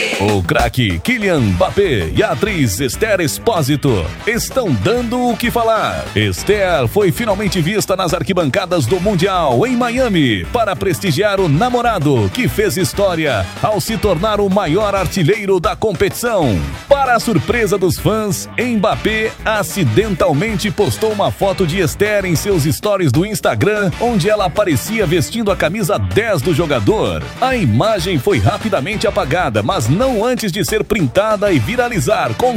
O craque Kylian Mbappé e a atriz Esther Expósito estão dando o que falar. Esther foi finalmente vista nas arquibancadas do Mundial em Miami para prestigiar o namorado que fez história ao se tornar o maior artilheiro da competição. Para a surpresa dos fãs, Mbappé acidentalmente postou uma foto de Esther em seus stories do Instagram, onde ela aparecia vestindo a camisa 10 do jogador. A imagem foi rapidamente apagada, mas não antes de ser printada e viralizar com